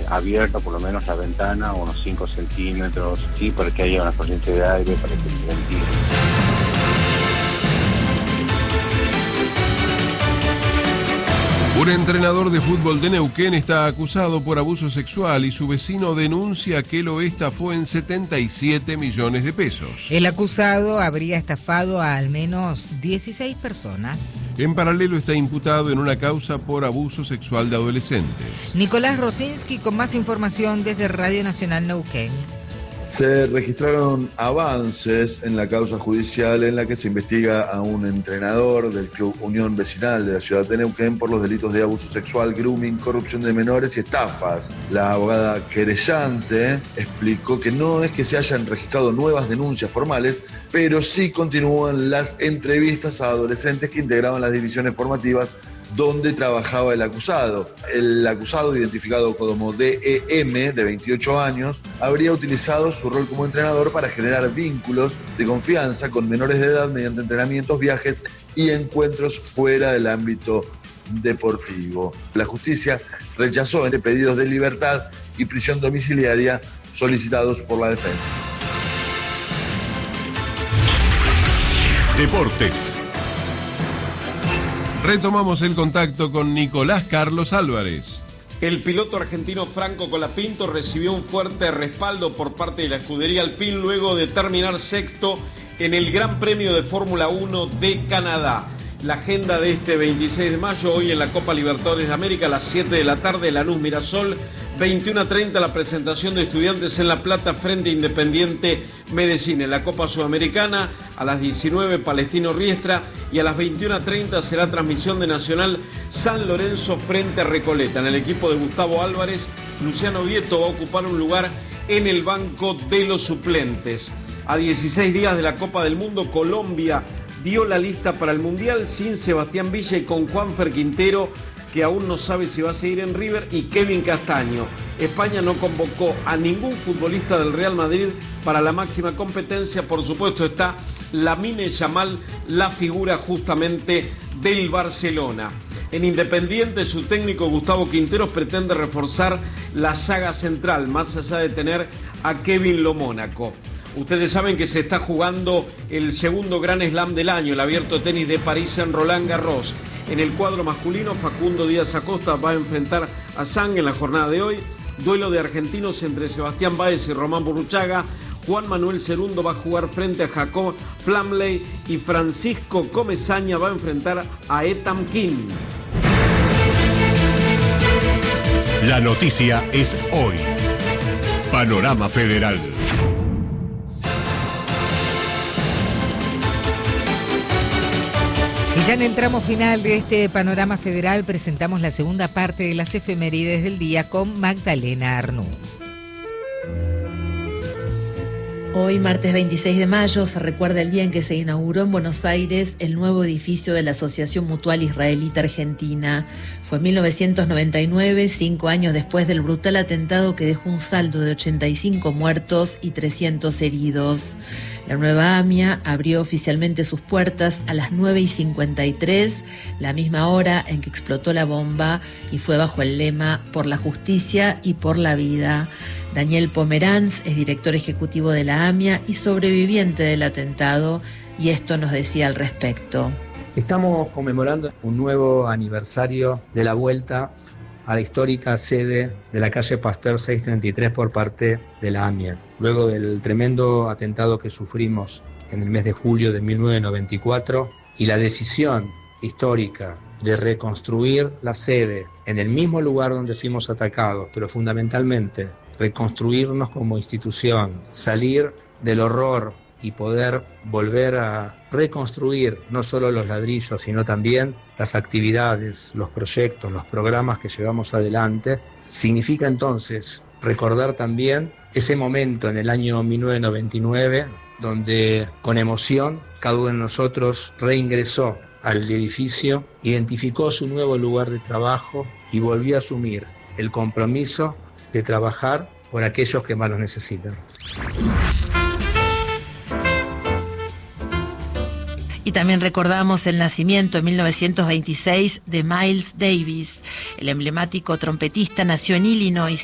abierta por lo menos la ventana, unos 5 centímetros, sí, para que haya una corriente de aire, para que se ventile. Un entrenador de fútbol de Neuquén está acusado por abuso sexual y su vecino denuncia que lo estafó en 77 millones de pesos. El acusado habría estafado a al menos 16 personas. En paralelo está imputado en una causa por abuso sexual de adolescentes. Nicolás Rosinski con más información desde Radio Nacional Neuquén. Se registraron avances en la causa judicial en la que se investiga a un entrenador del Club Unión Vecinal de la ciudad de Neuquén por los delitos de abuso sexual, grooming, corrupción de menores y estafas. La abogada querellante explicó que no es que se hayan registrado nuevas denuncias formales, pero sí continúan las entrevistas a adolescentes que integraban las divisiones formativas donde trabajaba el acusado. El acusado, identificado como DEM, de 28 años, habría utilizado su rol como entrenador para generar vínculos de confianza con menores de edad mediante entrenamientos, viajes y encuentros fuera del ámbito deportivo. La justicia rechazó pedidos de libertad y prisión domiciliaria solicitados por la defensa. Deportes. Retomamos el contacto con Nicolás Carlos Álvarez. El piloto argentino Franco Colapinto recibió un fuerte respaldo por parte de la escudería Alpine luego de terminar sexto en el Gran Premio de Fórmula 1 de Canadá. La agenda de este 26 de mayo, hoy en la Copa Libertadores de América, a las 7 de la tarde, Lanús Mirasol, 21:30 la presentación de Estudiantes en La Plata frente a Independiente Medellín. En la Copa Sudamericana, a las 19, Palestino Riestra, y a las 21:30 será transmisión de Nacional San Lorenzo frente a Recoleta. En el equipo de Gustavo Álvarez, Luciano Vieto va a ocupar un lugar en el banco de los suplentes. A 16 días de la Copa del Mundo, Colombia dio la lista para el Mundial sin Sebastián Villa y con Juanfer Quintero, que aún no sabe si va a seguir en River, y Kevin Castaño. España no convocó a ningún futbolista del Real Madrid para la máxima competencia. Por supuesto está Lamine Yamal, la figura justamente del Barcelona. En Independiente, su técnico Gustavo Quinteros pretende reforzar la saga central, más allá de tener a Kevin Lo Mónaco. Ustedes saben que se está jugando el segundo Gran Slam del año, el Abierto de Tenis de París en Roland Garros. En el cuadro masculino, Facundo Díaz Acosta va a enfrentar a Zhang en la jornada de hoy. Duelo de argentinos entre Sebastián Báez y Román Burruchaga. Juan Manuel Cerundo va a jugar frente a Jacob Flamley y Francisco Comesaña va a enfrentar a Ethan King. La noticia es hoy. Panorama Federal. Y ya en el tramo final de este Panorama Federal presentamos la segunda parte de las efemérides del día con Magdalena Arnú. Hoy, martes 26 de mayo, se recuerda el día en que se inauguró en Buenos Aires el nuevo edificio de la Asociación Mutual Israelita Argentina. Fue en 1999, 5 años después del brutal atentado que dejó un saldo de 85 muertos y 300 heridos. La nueva AMIA abrió oficialmente sus puertas a las 9:53, la misma hora en que explotó la bomba, y fue bajo el lema "Por la justicia y por la vida". Daniel Pomeranz es director ejecutivo de la AMIA y sobreviviente del atentado, y esto nos decía al respecto. Estamos conmemorando un nuevo aniversario de la vuelta a la histórica sede de la calle Pasteur 633 por parte de la AMIA. Luego del tremendo atentado que sufrimos en el mes de julio de 1994 y la decisión histórica de reconstruir la sede en el mismo lugar donde fuimos atacados, pero fundamentalmente reconstruirnos como institución, salir del horror y poder volver a reconstruir no solo los ladrillos, sino también las actividades, los proyectos, los programas que llevamos adelante, significa entonces recordar también ese momento en el año 1999, donde con emoción cada uno de nosotros reingresó al edificio, identificó su nuevo lugar de trabajo y volvió a asumir el compromiso de trabajar por aquellos que más lo necesitan. Y también recordamos el nacimiento en 1926 de Miles Davis. El emblemático trompetista nació en Illinois